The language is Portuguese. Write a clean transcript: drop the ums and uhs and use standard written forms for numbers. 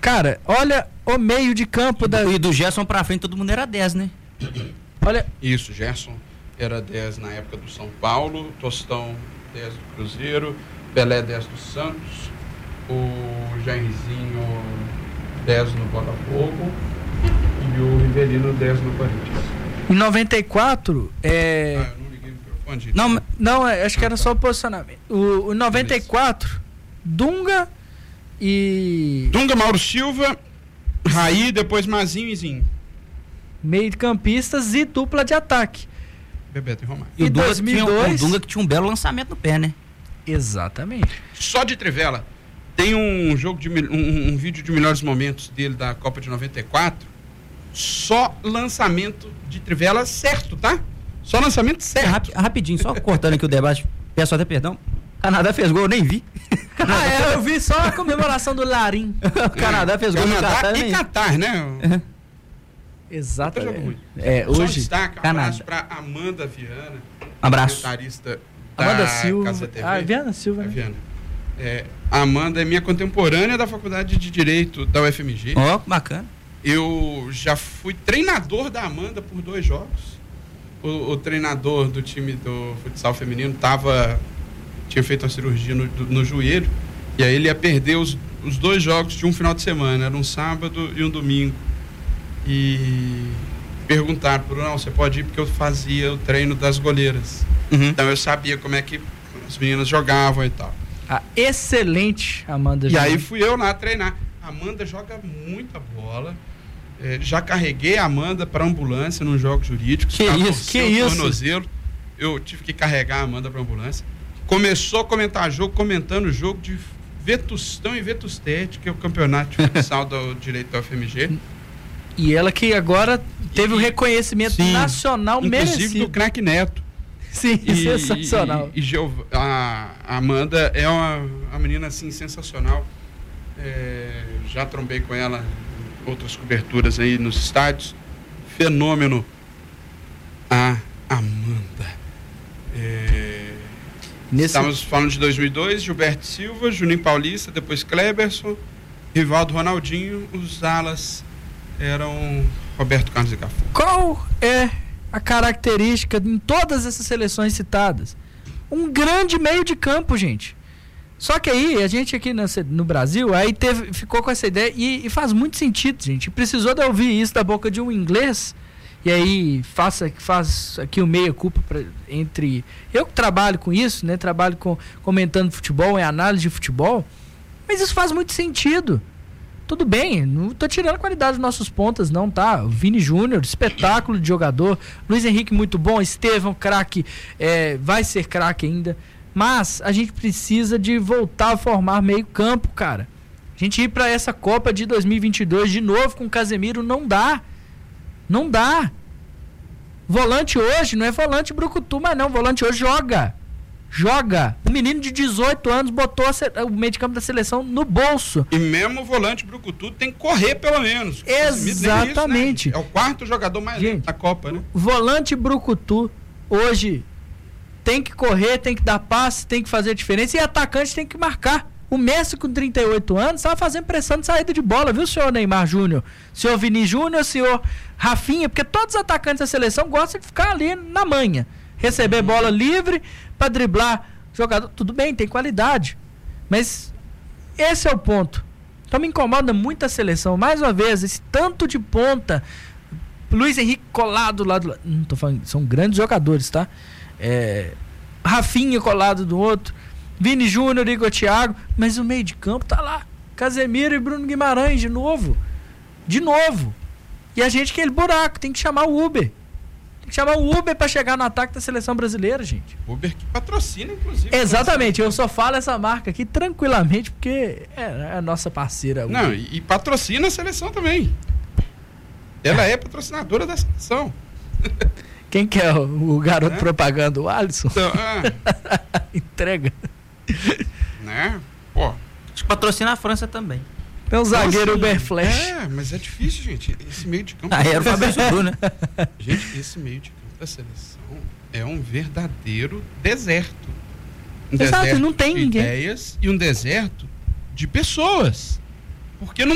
Cara, olha o meio de campo E do Gerson pra frente todo mundo era 10, né? Olha. Isso, Gerson era 10 na época do São Paulo, Tostão 10 do Cruzeiro, Pelé 10 do Santos, o Jairzinho 10 no Botafogo e o Rivelino 10 no Corinthians. Em 94, eu não liguei o microfone, gente. Não, acho que era só o posicionamento. O 94, Dunga, Mauro Silva, Raí, depois Mazinho e Zinho. Meio de campistas e dupla de ataque. Bebeto e Romário. E o Dunga 2002... o Dunga que tinha um belo lançamento no pé, né? Exatamente. Só de Trivela. Tem um jogo um vídeo de melhores momentos dele da Copa de 94. Só lançamento de Trivela certo, tá? Só lançamento certo. Rapidinho, só cortando aqui o debate. Peço até perdão. Canadá fez gol, eu nem vi. Eu vi só a comemoração do Larim. O Canadá fez gol no Catar. E Catar, né? Exatamente. Só Hoje, destaque, um abraço para Amanda Viana. Abraço. Comentarista Amanda da Silva. Casa TV. Viana Silva, né? Viana. A Amanda é minha contemporânea da Faculdade de Direito da UFMG. Ó, bacana. Eu já fui treinador da Amanda por 2 jogos. O treinador do time do futsal feminino tinha feito uma cirurgia no joelho, e aí ele ia perder os 2 jogos de um final de semana, era um sábado e um domingo. E perguntaram, não, você pode ir, porque eu fazia o treino das goleiras. Uhum. Então eu sabia como é que as meninas jogavam e tal. Excelente, Amanda. E aí fui eu lá treinar. A Amanda joga muita bola. Já carreguei a Amanda para ambulância nos jogos jurídicos. Que isso? Tornozelo. Eu tive que carregar a Amanda para ambulância. Começou a comentando o jogo de Vetustão e Vetustete, que é o campeonato de futsal do direito da UFMG. E ela que agora teve um reconhecimento nacional merecido. Inclusive do craque Neto. Sim, sensacional. A Amanda é uma menina assim sensacional. Já trombei com ela em outras coberturas aí nos estádios. Fenômeno. A Amanda. Estamos falando de 2002, Gilberto Silva, Juninho Paulista, depois Kleberson, Rivaldo, Ronaldinho. Os alas eram Roberto Carlos e Cafu. Qual é a característica em todas essas seleções citadas? Um grande meio de campo, gente. Só que aí, a gente aqui no Brasil, aí ficou com essa ideia, e faz muito sentido, gente. Precisou de ouvir isso da boca de um inglês, e aí faz aqui o meia-culpa entre... Eu que trabalho com isso, né? Trabalho comentando futebol, análise de futebol, mas isso faz muito sentido. Tudo bem, não tô tirando a qualidade dos nossos pontas, não, tá? O Vini Júnior, espetáculo de jogador. Luiz Henrique, muito bom. Estevão, craque, vai ser craque ainda. Mas a gente precisa de voltar a formar meio campo, cara. A gente ir para essa Copa de 2022 de novo com o Casemiro não dá. Não dá. Volante hoje não é volante brucutu, mas não. Volante hoje joga. O menino de 18 anos botou o meio de campo da seleção no bolso. E mesmo o volante brucutu tem que correr pelo menos. Exatamente. Isso, né? É o 4º jogador mais lento da Copa, né? Volante brucutu hoje tem que correr, tem que dar passe, tem que fazer a diferença, e atacante tem que marcar. O Messi com 38 anos estava fazendo pressão de saída de bola, viu, senhor Neymar Júnior? Senhor Vini Júnior, senhor Rafinha, porque todos os atacantes da seleção gostam de ficar ali na manha. Receber bola livre para driblar jogador. Tudo bem, tem qualidade. Mas esse é o ponto. Então me incomoda muito a seleção. Mais uma vez, esse tanto de ponta. Luiz Henrique colado lá do lado. Não tô falando, são grandes jogadores, tá? Rafinha colado do outro. Vini Júnior, Igor Thiago. Mas o meio de campo tá lá. Casemiro e Bruno Guimarães de novo. E a gente, aquele buraco, tem que chamar o Uber. Tem que chamar o Uber para chegar no ataque da seleção brasileira, gente. Uber que patrocina, inclusive. Exatamente, eu só falo essa marca aqui tranquilamente, porque é a nossa parceira. Uber. Não, e patrocina a seleção também. Ela é patrocinadora da seleção. Quem que é o garoto propaganda? O Alisson? Então, Entrega. Né? Pô. Acho que patrocina a França também. Tem um zagueiro Uber Flash. Mas é difícil, gente. Esse meio de campo. Era o Fabrício Bru, né? Gente, esse meio de campo da seleção é um verdadeiro deserto. Exato, não tem de ninguém. ideias e um deserto de pessoas. Porque não